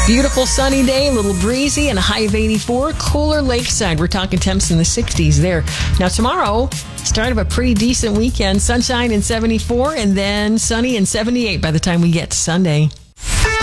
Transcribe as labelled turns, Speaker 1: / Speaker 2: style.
Speaker 1: Beautiful sunny day, a little breezy, and a high of 84. Cooler lakeside. We're talking temps in the 60s there. Now tomorrow, start of a pretty decent weekend. Sunshine in 74 and then sunny in 78 by the time we get to Sunday.